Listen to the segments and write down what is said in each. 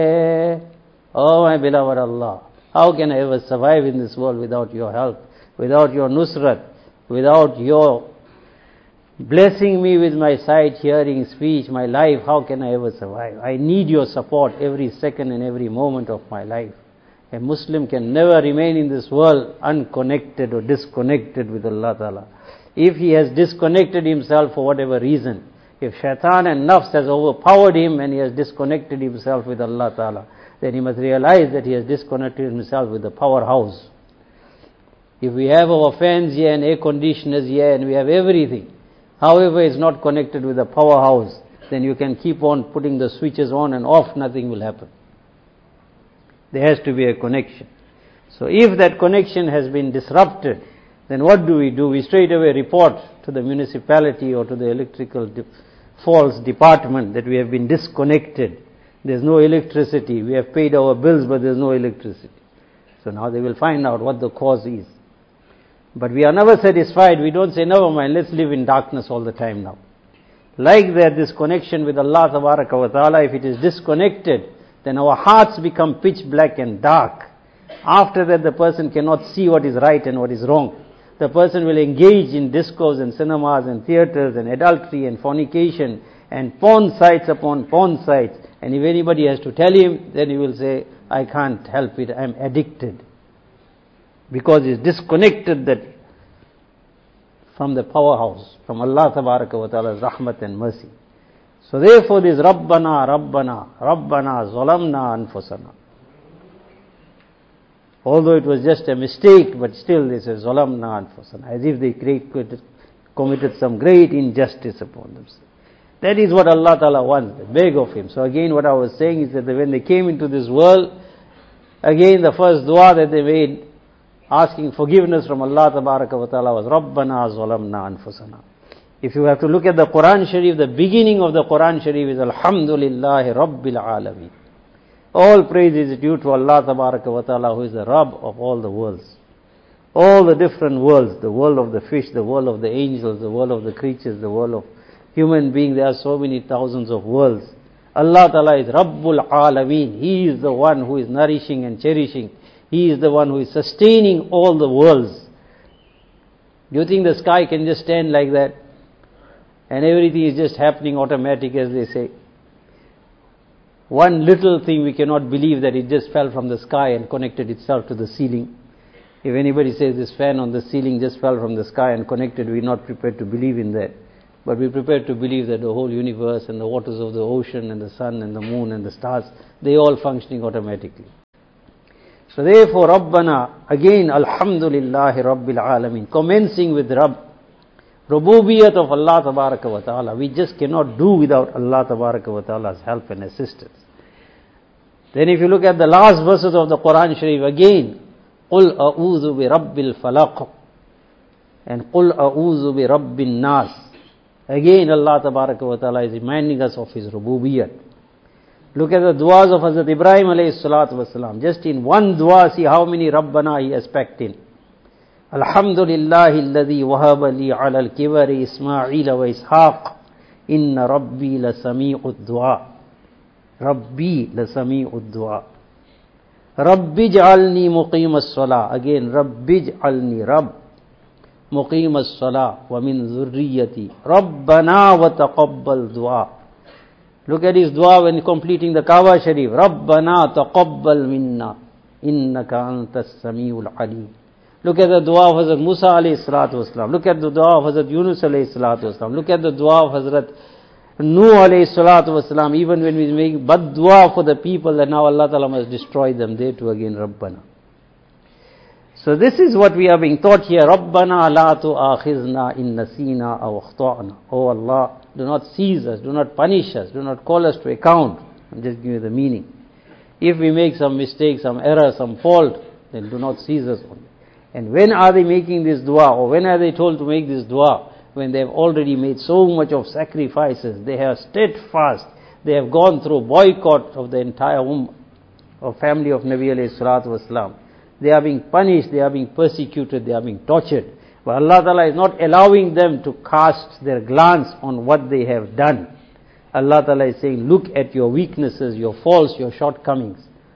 Oh my beloved Allah, how can I ever survive in this world without your help, without your nusrat, without your blessing me with my sight, hearing, speech, my life? How can I ever survive? I need your support every second and every moment of my life. A Muslim can never remain in this world unconnected or disconnected with Allah Ta'ala. If he has disconnected himself for whatever reason, if shaitan and nafs has overpowered him and he has disconnected himself with Allah Ta'ala, then he must realize that he has disconnected himself with the powerhouse. If we have our fans here and air conditioners here and we have everything, however it's not connected with the powerhouse, then you can keep on putting the switches on and off, nothing will happen. There has to be a connection. So if that connection has been disrupted, then what do? We straight away report to the municipality or to the electrical faults department that we have been disconnected. There's no electricity. We have paid our bills, but there's no electricity. So now they will find out what the cause is. But we are never satisfied. We don't say, never mind, let's live in darkness all the time now. Like that, this connection with Allah Tabaraka wa Ta'ala, if it is disconnected, then our hearts become pitch black and dark. After that, the person cannot see what is right and what is wrong. The person will engage in discos and cinemas and theaters and adultery and fornication and porn sites upon porn sites. And if anybody has to tell him, then he will say, I can't help it, I'm addicted. Because he's disconnected that from the powerhouse, from Allah Tabaraka wa Ta'ala's rahmat and mercy. So therefore this Rabbana, Rabbana, Rabbana, Zalamna Anfusana. Although it was just a mistake, but still they say Zalamna Anfusana, as if they committed some great injustice upon themselves. That is what Allah Ta'ala wants, they beg of Him. So again what I was saying is that when they came into this world, again the first dua that they made, asking forgiveness from Allah Tabaraka wa Ta'ala, was Rabbana Zalamna Anfusana. If you have to look at the Quran Sharif, the beginning of the Quran Sharif is Alhamdulillahi Rabbil Alameen. All praise is due to Allah Tabaraka wa Ta'ala, who is the Rabb of all the worlds. All the different worlds, the world of the fish, the world of the angels, the world of the creatures, the world of human beings, there are so many thousands of worlds. Allah Ta'ala is Rabbul Alameen. He is the one who is nourishing and cherishing. He is the one who is sustaining all the worlds. Do you think the sky can just stand like that? And everything is just happening automatic, as they say. One little thing we cannot believe that it just fell from the sky and connected itself to the ceiling. If anybody says this fan on the ceiling just fell from the sky and connected, we're not prepared to believe in that. But we're prepared to believe that the whole universe and the waters of the ocean and the sun and the moon and the stars, they all functioning automatically. So therefore, Rabbana, again, Alhamdulillahi Rabbil Alameen, commencing with Rabb. Rububiyat of Allah Tabaraka wa Ta'ala. We just cannot do without Allah Tabaraka wa Ta'ala's help and assistance. Then if you look at the last verses of the Quran Sharif again, قُلْ أَعُوذُ بِرَبِّ الْفَلَقِ and قُلْ أَعُوذُ بِرَبِّ النَّاسِ. Again Allah Tabaraka wa Ta'ala is reminding us of His Rububiyat. Look at the du'as of Hazrat Ibrahim alayhi salatu wasalam. Just in one du'a, see how many Rabbana he has packed in. Alhamdulillahi alladhi wahaba li ala al-kibari Ismaila wa Ishaq. Inna Rabbi la sami'ud du'a. Rabbi la sami'ud du'a. Rabbi ja'alni muqim as-salah. Again, Rabbi ja'alni, Rabb. Muqim as-salah wa min zurriyati. Rabbana wa taqabbal du'a. Look at his dua when completing the Kaaba Sharif. Rabbana taqabbal minna. Innaka antas sami'ul alim. Look at the dua of Hazrat Musa alayhi salatu wasalam. Look at the dua of Hazrat Yunus alayhi salatu wasalam. Look at the dua of Hazrat Nuh alayhi salatu wasalam. Even when we make bad dua for the people that now Allah Ta'ala must destroy them, they too again Rabbana. So this is what we are being taught here. Rabbana la tu'akhizna in nasina aw akhta'na. Oh Allah, do not seize us, do not punish us, do not call us to account. I'm just giving you the meaning. If we make some mistake, some error, some fault, then do not seize us only. And when are they making this dua, or when are they told to make this dua? When they have already made so much of sacrifices, they have steadfast, they have gone through boycott of the entire of family of Nabi alayhi salatu wasalam. They are being punished, they are being persecuted, they are being tortured. But Allah Ta'ala is not allowing them to cast their glance on what they have done. Allah Ta'ala is saying, look at your weaknesses, your faults, your shortcomings.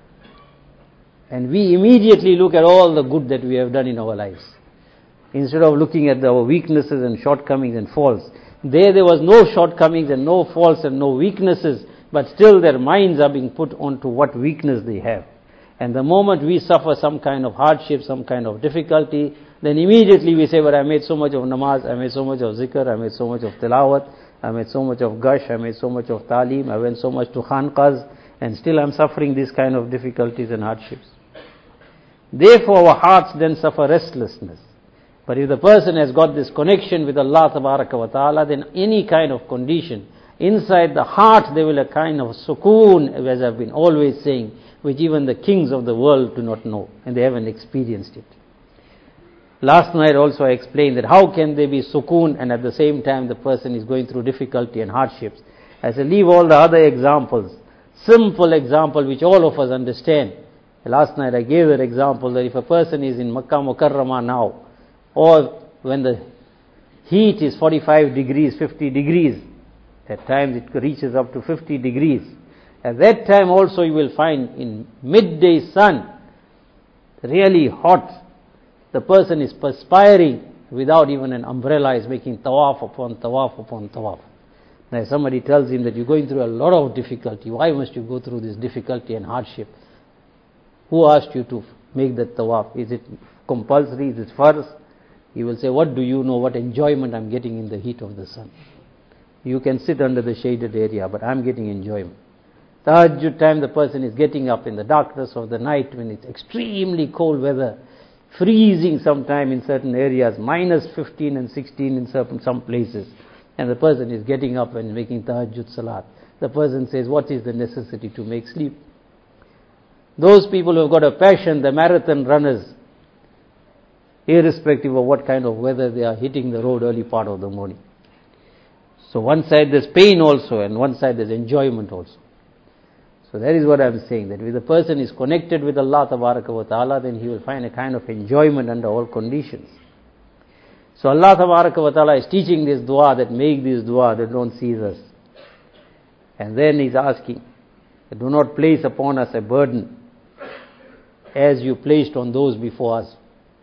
And we immediately look at all the good that we have done in our lives. Instead of looking at our weaknesses and shortcomings and faults. There was no shortcomings and no faults and no weaknesses, but still their minds are being put onto what weakness they have. And the moment we suffer some kind of hardship, some kind of difficulty, then immediately we say, but I made so much of namaz, I made so much of zikr, I made so much of tilawat, I made so much of gush, I made so much of talim, I went so much to khanqahs, and still I'm suffering these kind of difficulties and hardships. Therefore our hearts then suffer restlessness. But if the person has got this connection with Allah Tabaraka wa Ta'ala, then any kind of condition, inside the heart there will a kind of sukoon, as I've been always saying, which even the kings of the world do not know, and they haven't experienced it. Last night also I explained that how can there be sukoon and at the same time the person is going through difficulty and hardships. I said, leave all the other examples. Simple example which all of us understand. Last night I gave that example that if a person is in Makkah Mukarramah now, or when the heat is 45 degrees, 50 degrees, at times it reaches up to 50 degrees. At that time also you will find in midday sun, really hot, the person is perspiring without even an umbrella, is making tawaf upon tawaf upon tawaf. Now if somebody tells him that you're going through a lot of difficulty, why must you go through this difficulty and hardship? Who asked you to make that tawaf? Is it compulsory? Is it farz? He will say, what do you know what enjoyment I'm getting in the heat of the sun? You can sit under the shaded area, but I'm getting enjoyment. Tahajjud time, the person is getting up in the darkness of the night when it's extremely cold weather, freezing sometime in certain areas, minus 15 and 16 in some places, and the person is getting up and making tahajjud salat. The person says, what is the necessity to make sleep? Those people who have got a passion, the marathon runners, irrespective of what kind of weather, they are hitting the road early part of the morning. So one side there's pain also, and one side there's enjoyment also. So that is what I'm saying, that if the person is connected with Allah Tabaraka wa Ta'ala, then he will find a kind of enjoyment under all conditions. So Allah Tabaraka wa Ta'ala is teaching this dua, that make this dua, that don't cease us. And then he's asking, do not place upon us a burden as you placed on those before us.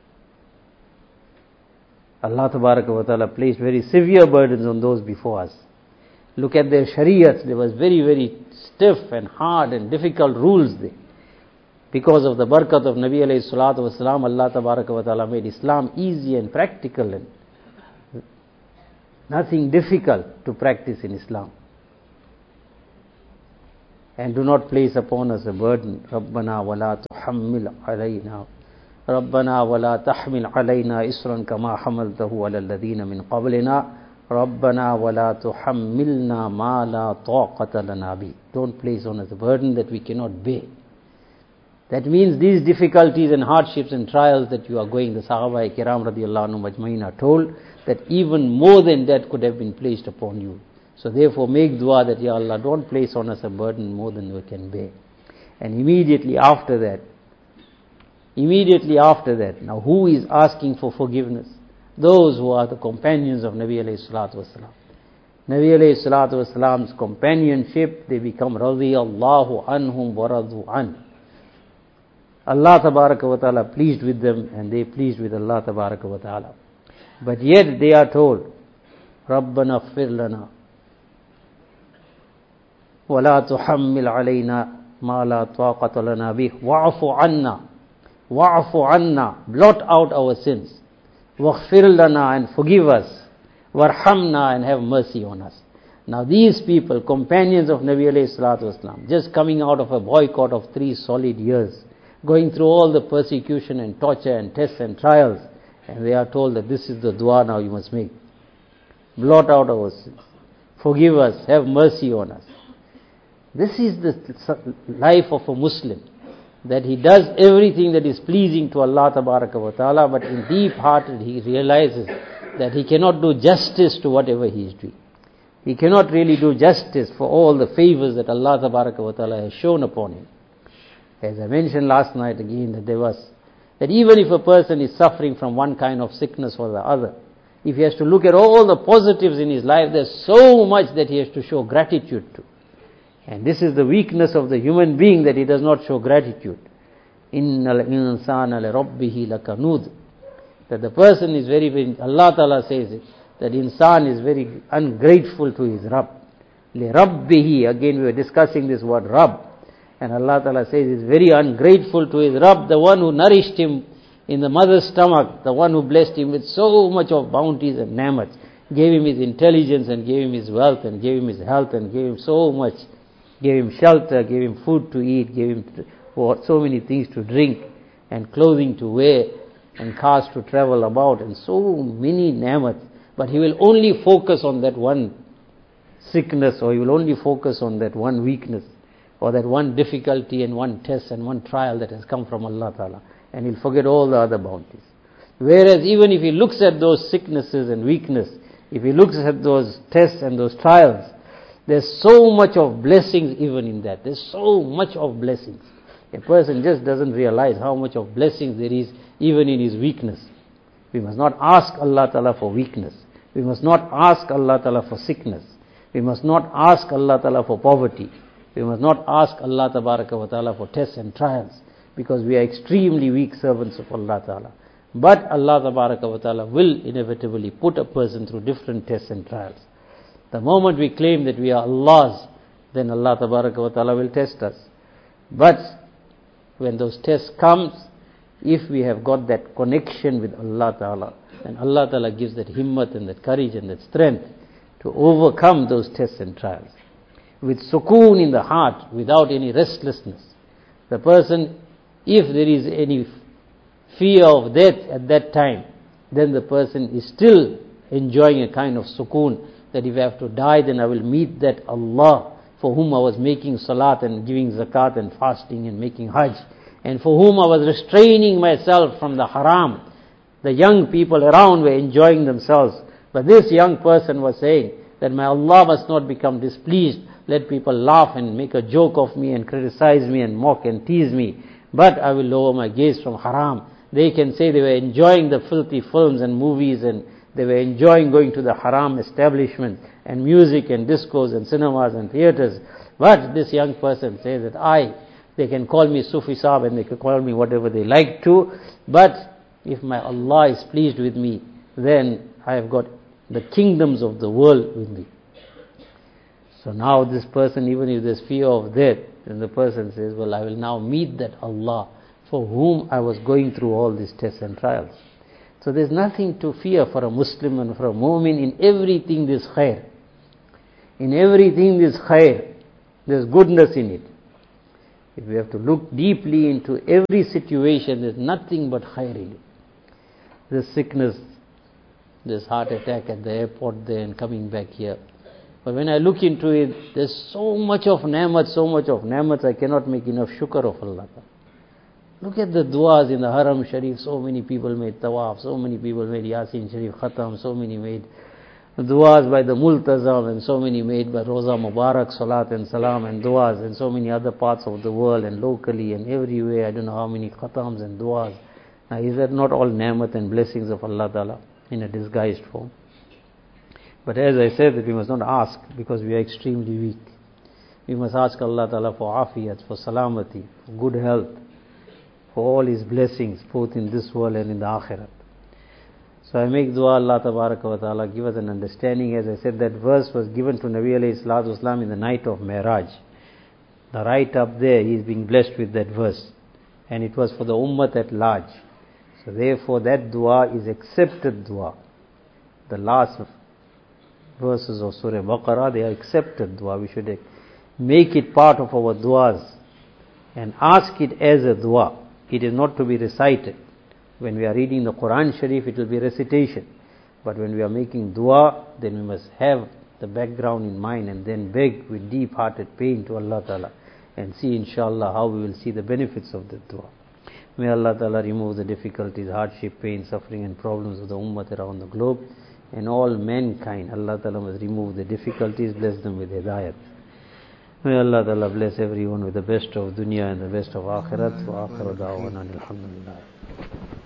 Allah Tabaraka wa Ta'ala placed very severe burdens on those before us. Look at their shariats, there was very, very stiff and hard and difficult rules there. Because of the barakat of Nabi alayhi salatu wasalam, Allah Tabaraka wa Ta'ala made Islam easy and practical and nothing difficult to practice in Islam. And do not place upon us a burden. Rabbana wa la tuhammil alayna. Rabbana wa la tahmil alayna isran kama hamaltahu ala alladhina min qablina. Rabbana wa la tuhammilna ma la taqata lana bi. Don't place on us a burden that we cannot bear. That means these difficulties and hardships and trials that you are going, the Sahaba Kiram radiallahu anhu majma'in are told that even more than that could have been placed upon you. So therefore make dua that, Ya Allah, don't place on us a burden more than we can bear. And immediately after that, now who is asking for forgiveness? Those who are the companions of Nabi alayhi salatu wasalam. Nabi alayhi salatu wasalam's companionship, they become radiyallahu anhum wa radu an. Allah Tabaraka wa Ta'ala pleased with them and they pleased with Allah Tabaraka wa Ta'ala. But yet they are told, Rabbana ighfir lana wa la tuhammil alayna ma la taqata lana bih wa'fu anna, blot out our sins, waghfir lana, and forgive us, warhamna, and have mercy on us. Now these people, companions of Nabi alayhi salatu wasalam, just coming out of a boycott of 3 solid years, going through all the persecution and torture and tests and trials, and they are told that this is the dua now you must make. Blot out our sins, forgive us, have mercy on us. This is the life of a Muslim, that he does everything that is pleasing to Allah Tabaraka wa Ta'ala, but in deep hearted he realizes that he cannot do justice to whatever he is doing. He cannot really do justice for all the favors that Allah Tabaraka wa Ta'ala has shown upon him. As I mentioned last night again, that even if a person is suffering from one kind of sickness or the other, If he has to look at all the positives in his life, there's so much that he has to show gratitude to. And this is the weakness of the human being, that he does not show gratitude. Innal insana li rabbihi lakanud. That the person is very, Allah Ta'ala says it, that insan is very ungrateful to his Rabb. Li rabbihi, again we were discussing this word Rabb. And Allah Ta'ala says he's very ungrateful to his Rabb, the one who nourished him in the mother's stomach, the one who blessed him with so much of bounties and ni'mats, gave him his intelligence and gave him his wealth and gave him his health and gave him so much, gave him shelter, gave him food to eat, gave him so many things to drink and clothing to wear and cars to travel about and so many ni'mats. But he will only focus on that one sickness, or he will only focus on that one weakness, or that one difficulty and one test and one trial that has come from Allah Ta'ala. And he'll forget all the other bounties. Whereas even if he looks at those sicknesses and weakness, if he looks at those tests and those trials, there's so much of blessings even in that. There's so much of blessings. A person just doesn't realize how much of blessings there is even in his weakness. We must not ask Allah Ta'ala for weakness. We must not ask Allah Ta'ala for sickness. We must not ask Allah Ta'ala for poverty. We must not ask Allah Ta'ala for tests and trials, because we are extremely weak servants of Allah Ta'ala. But Allah Ta'ala will inevitably put a person through different tests and trials. The moment we claim that we are Allah's, then Allah Ta'ala will test us. But when those tests comes, if we have got that connection with Allah Ta'ala, then Allah Ta'ala gives that himmat and that courage and that strength to overcome those tests and trials. With sukoon in the heart, without any restlessness. The person, if there is any fear of death at that time, then the person is still enjoying a kind of sukoon, that if I have to die, then I will meet that Allah for whom I was making salat and giving zakat and fasting and making hajj, and for whom I was restraining myself from the haram. The young people around were enjoying themselves, but this young person was saying that my Allah must not become displeased. Let people laugh and make a joke of me and criticize me and mock and tease me, but I will lower my gaze from haram. They can say they were enjoying the filthy films and movies, and they were enjoying going to the haram establishment and music and discos and cinemas and theaters. But this young person says that they can call me Sufi Saab and they can call me whatever they like to, but if my Allah is pleased with me, then I have got the kingdoms of the world with me. So now this person, even if there's fear of death, then the person says, well, I will now meet that Allah for whom I was going through all these tests and trials. So there's nothing to fear for a Muslim and for a mu'min. In everything there's khair. In everything there's khair. There's goodness in it. If we have to look deeply into every situation, there's nothing but khair in it. There's sickness, there's heart attack at the airport there and coming back here. But when I look into it, there's so much of ni'mat, I cannot make enough shukr of Allah. Look at the du'as in the Haram Sharif. So many people made tawaf, so many people made Yasin Sharif Khatam, so many made du'as by the Multazam, and so many made by Roza Mubarak, Salat and Salam and du'as, and so many other parts of the world and locally and everywhere. I don't know how many khatams and du'as. Now, is that not all ni'mat and blessings of Allah Ta'ala in a disguised form? But as I said, that we must not ask, because we are extremely weak. We must ask Allah Ta'ala for afiyat, for salamati, for good health, for all His blessings, both in this world and in the akhirat. So I make dua, Allah Ta'ala give us an understanding. As I said, that verse was given to Nabi alayhi salatu wasalam in the night of Mi'raj. The right up there, he is being blessed with that verse. And it was for the ummah at large. So therefore that dua is accepted dua. The last verses of Surah Baqarah, they are accepted dua. We should make it part of our duas and ask it as a dua. It is not to be recited. When we are reading the Quran Sharif, it will be recitation. But when we are making dua, then we must have the background in mind and then beg with deep-hearted pain to Allah Ta'ala and see inshallah how we will see the benefits of the dua. May Allah Ta'ala remove the difficulties, hardship, pain, suffering and problems of the ummah around the globe and all mankind. Allah Ta'ala must remove the difficulties, bless them with hidayat. May Allah Ta'ala bless everyone with the best of dunya and the best of akhirat. Wa akhiru da'wana alhamdulillah.